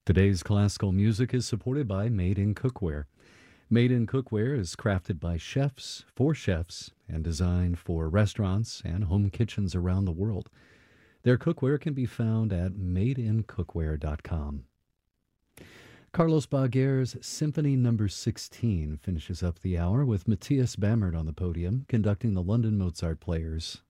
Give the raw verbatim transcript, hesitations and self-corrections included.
Today's classical music is supported by Made in Cookware. Made in Cookware is crafted by chefs for chefs and designed for restaurants and home kitchens around the world. Their cookware can be found at made in cookware dot com. Carlos Baguer's Symphony Number sixteen finishes up the hour with Matthias Bammert on the podium conducting the London Mozart Players.